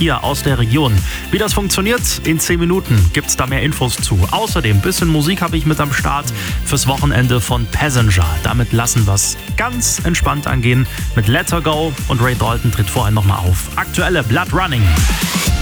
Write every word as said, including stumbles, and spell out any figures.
hier aus der Region. Wie das funktioniert, in zehn Minuten gibt's da mehr Infos zu. Außerdem, bisschen Musik habe ich mit am Start fürs Wochenende von Passenger. Damit lassen wir's ganz entspannt angehen mit Let Her Go und Ray Dalton tritt vorher nochmal auf. Aktuelle Blood Running.